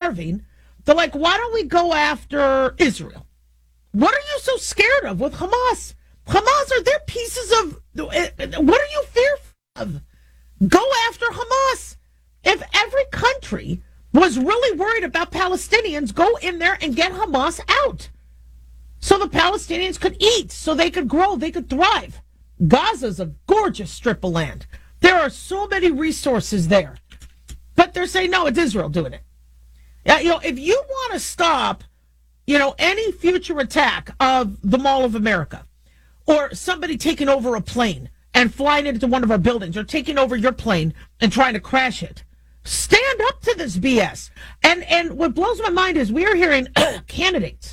starving. They're like, why don't we go after Israel? What are you so scared of with Hamas? Hamas, are there pieces of, what are you fearful of? Go after Hamas. If every country was really worried about Palestinians, go in there and get Hamas out. So the Palestinians could eat, so they could grow, they could thrive. Gaza's a gorgeous strip of land. There are so many resources there. But they're saying, no, it's Israel doing it. If you want to stop, any future attack of the Mall of America, or somebody taking over a plane and flying into one of our buildings, or taking over your plane and trying to crash it, stand up to this BS. And what blows my mind is we are hearing candidates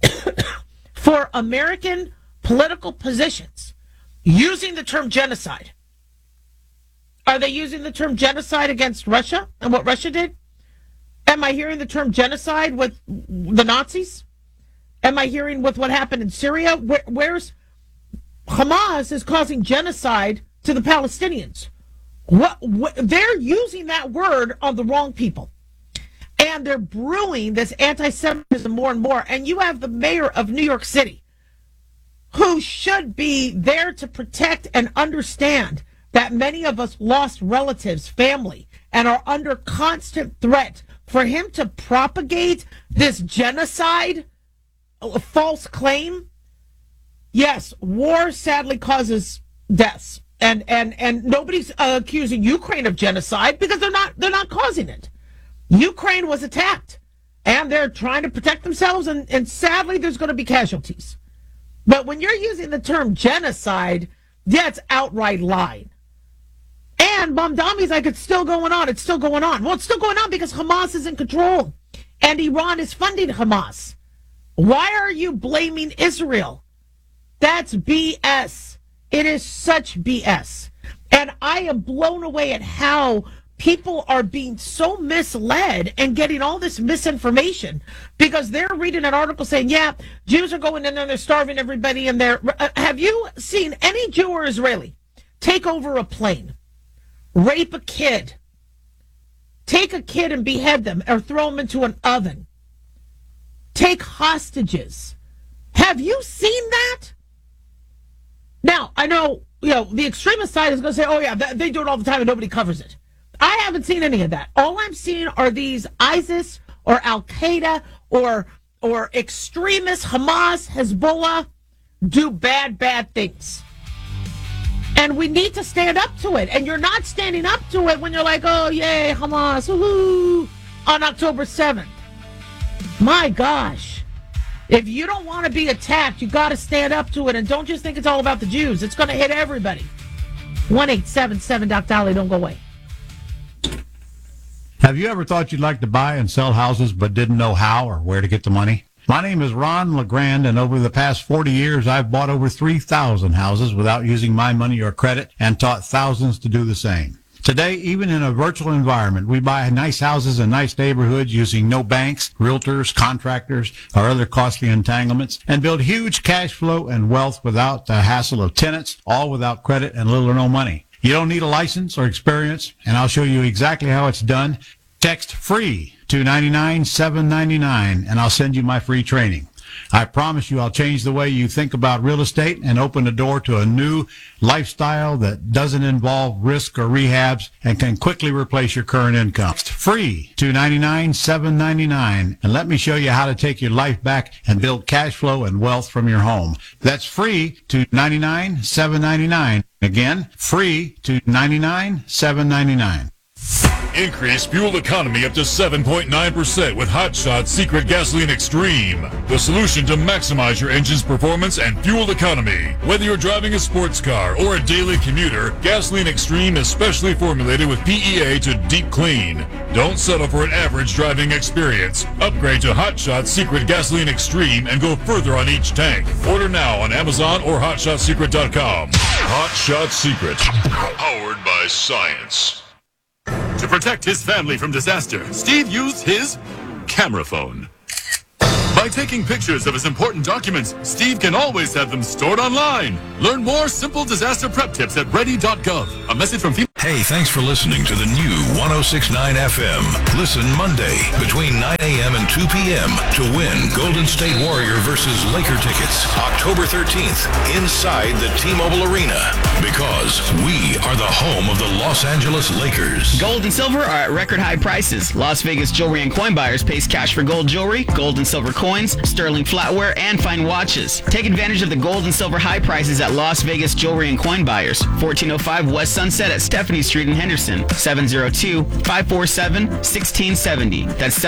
for American political positions using the term genocide. Are they using the term genocide against Russia and what Russia did? Am I hearing the term genocide with the Nazis? Am I hearing with what happened in Syria? Where's Hamas is causing genocide to the Palestinians? They're using that word on the wrong people. And they're brewing this anti-Semitism more and more. And you have the mayor of New York City, who should be there to protect and understand that many of us lost relatives, family, and are under constant threat. For him to propagate this genocide, a false claim, yes, war sadly causes deaths. And nobody's accusing Ukraine of genocide because they're not causing it. Ukraine was attacked, and they're trying to protect themselves, and sadly there's going to be casualties. But when you're using the term genocide, that's outright lying. And Mamdami's like, it's still going on. It's still going on. Well, it's still going on because Hamas is in control, and Iran is funding Hamas. Why are you blaming Israel? That's BS. It is such BS. And I am blown away at how people are being so misled and getting all this misinformation because they're reading an article saying, yeah, Jews are going in there, they're starving everybody in there. Have you seen any Jew or Israeli take over a plane, rape a kid, take a kid and behead them or throw them into an oven, take hostages? Have you seen that? Now, I know, the extremist side is going to say, oh, yeah, they do it all the time and nobody covers it. I haven't seen any of that. All I'm seeing are these ISIS or Al-Qaeda or extremist Hamas, Hezbollah do bad things. And we need to stand up to it. And you're not standing up to it when you're like, oh, yay, Hamas, woohoo, on October 7th. My gosh. If you don't want to be attacked, you got to stand up to it. And don't just think it's all about the Jews. It's going to hit everybody. 1-877-Doc-Dolly. Don't go away. Have you ever thought you'd like to buy and sell houses but didn't know how or where to get the money? My name is Ron LeGrand, and over the past 40 years, I've bought over 3,000 houses without using my money or credit and taught thousands to do the same. Today, even in a virtual environment, we buy nice houses in nice neighborhoods using no banks, realtors, contractors, or other costly entanglements, and build huge cash flow and wealth without the hassle of tenants, all without credit and little or no money. You don't need a license or experience, and I'll show you exactly how it's done. Text FREE to 99799, and I'll send you my free training. I promise you I'll change the way you think about real estate and open the door to a new lifestyle that doesn't involve risk or rehabs and can quickly replace your current income. It's free to $99,799, and let me show you how to take your life back and build cash flow and wealth from your home. That's free to $99,799. Again, free to $99,799. Increase fuel economy up to 7.9% with Hot Shot Secret Gasoline Extreme. The solution to maximize your engine's performance and fuel economy. Whether you're driving a sports car or a daily commuter, Gasoline Extreme is specially formulated with PEA to deep clean. Don't settle for an average driving experience. Upgrade to Hot Shot Secret Gasoline Extreme and go further on each tank. Order now on Amazon or HotShotSecret.com. Hot Shot Secret. Powered by science. To protect his family from disaster, Steve used his camera phone. By taking pictures of his important documents, Steve can always have them stored online. Learn more simple disaster prep tips at ready.gov. A message from FEMA. Hey, thanks for listening to the new 106.9 FM. Listen Monday between 9 a.m. and 2 p.m. to win Golden State Warrior versus Laker tickets October 13th inside the T-Mobile Arena, because we are the home of the Los Angeles Lakers. Gold and silver are at record high prices. Las Vegas Jewelry and Coin Buyers pays cash for gold jewelry, gold and silver coins, sterling flatware, and fine watches. Take advantage of the gold and silver high prices at Las Vegas Jewelry and Coin Buyers, 1405 West Sunset at Stephanie Street in Henderson, 702-547-1670. That's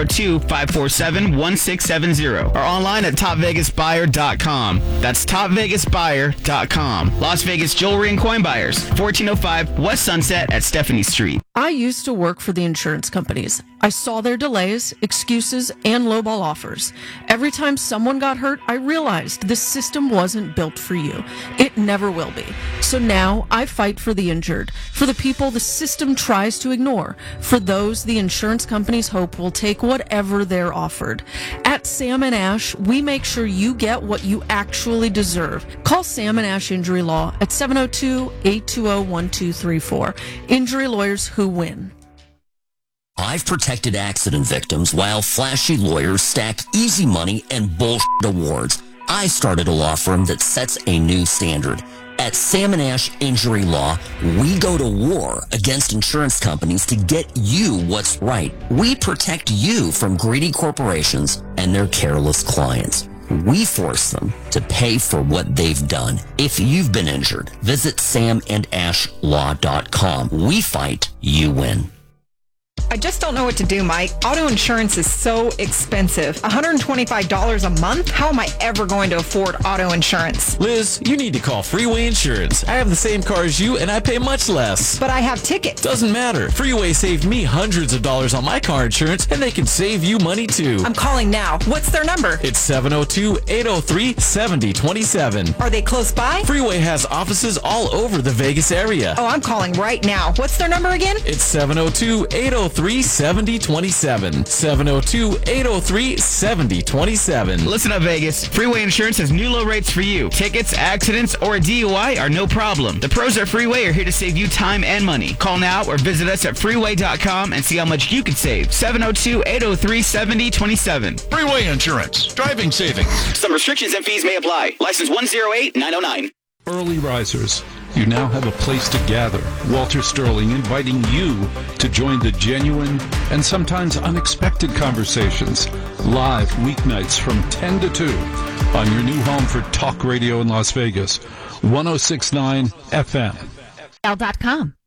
702-547-1670. Or online at topvegasbuyer.com. That's topvegasbuyer.com. Las Vegas Jewelry and Coin Buyers, 1405 West Sunset at Stephanie Street. I used to work for the insurance companies. I saw their delays, excuses, and lowball offers. Every time someone got hurt, I realized this system wasn't built for you. It never will be. So now I fight for the injured, for the people the system tries to ignore, for those the insurance companies hope will take whatever they're offered. At Sam & Ash, we make sure you get what you actually deserve. Call Sam & Ash Injury Law at 702-820-1234. Injury lawyers who win. I've protected accident victims while flashy lawyers stack easy money and bullshit awards. I started a law firm that sets a new standard. At Sam & Ash Injury Law, we go to war against insurance companies to get you what's right. We protect you from greedy corporations and their careless clients. We force them to pay for what they've done. If you've been injured, visit samandashlaw.com. We fight, you win. I just don't know what to do, Mike. Auto insurance is so expensive. $125 a month? How am I ever going to afford auto insurance? Liz, you need to call Freeway Insurance. I have the same car as you, and I pay much less. But I have tickets. Doesn't matter. Freeway saved me hundreds of dollars on my car insurance, and they can save you money too. I'm calling now. What's their number? It's 702-803-7027. Are they close by? Freeway has offices all over the Vegas area. Oh, I'm calling right now. What's their number again? It's 702-803-7027. 702-803-7027. Listen up, Vegas. Freeway Insurance has new low rates for you. Tickets, accidents, or a DUI are no problem. The pros at Freeway are here to save you time and money. Call now or visit us at freeway.com and see how much you could save. 702-803-7027. Freeway Insurance. Driving savings. Some restrictions and fees may apply. License 108909. Early risers, you now have a place to gather. Walter Sterling inviting you to join the genuine and sometimes unexpected conversations. Live weeknights from 10 to 2 on your new home for talk radio in Las Vegas, 106.9 FM. L.com.